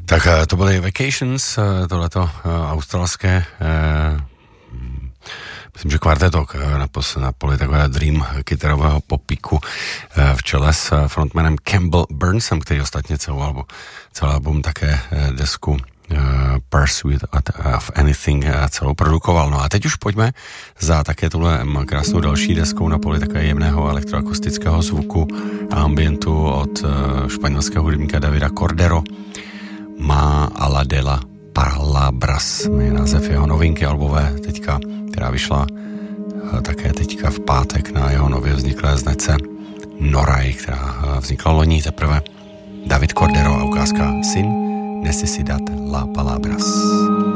Tak to byly Vacations, tohleto australské, myslím, že kvarteto na poli takové dream kytarového popíku v čele s frontmanem Campbell Burnsem, který ostatně celý album také desku Pursuit of Anything celou produkoval. No a teď už pojďme za také tuhle krásnou další deskou na poli takové jemného elektroakustického zvuku a ambientu od španělského hudebníka Davida Cordero. Má Ala de la Palabras je název jeho novinky albové teďka, která vyšla také teďka v pátek na jeho nově vzniklé značce Noray, která vznikla loni teprve. David Cordero a ukázka Sin Necesidad la Palabras.